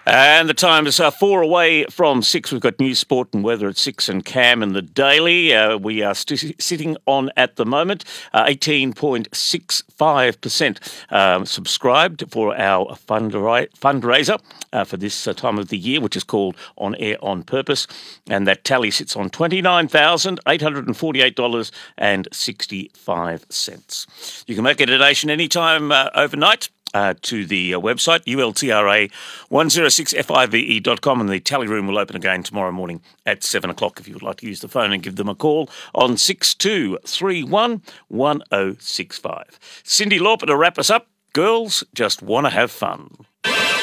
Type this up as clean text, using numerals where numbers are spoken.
And the time is 4 away from 6. We've got news, sport and weather at 6 and Cam in the Daily. We are sitting on, at the moment, 18.65% subscribed for our fundraiser for this time of the year, which is called On Air On Purpose. And that tally sits on $29,848.65. You can make a donation anytime overnight. To the website, ultra106five.com, and the tally room will open again tomorrow morning at 7 o'clock if you would like to use the phone and give them a call on 6231 1065. Cindy Lauper to wrap us up. Girls just want to have fun.